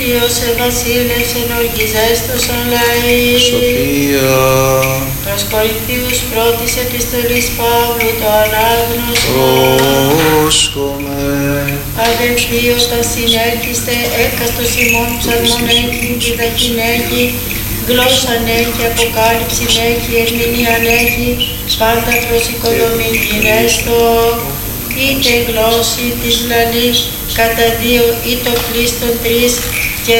Κύριος Βασίλειος ενορκιζέστος εν λαή. Σοφία. Προς Κορινθίους πρώτης επιστολής Παύλου το ανάγνωσμα. Πρόσχομαι. Αδελφοί, όταν συνέρχεστε, έκαστος ημών ψαλμόν έχει, διδαχήν έχει, γλώσσαν έχει, αποκάλυψην έχει, ερμηνείαν έχει, πάντα προς οικοδομήν γινέστο, είτε γλώσση της λαλής κατά δύο, είτε πλήστον τρεις,